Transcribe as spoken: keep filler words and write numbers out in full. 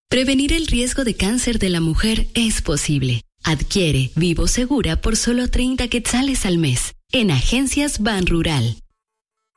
Prevenir el riesgo de cáncer de la mujer es posible. Adquiere Vivo Segura por solo treinta quetzales al mes en Agencias Ban Rural.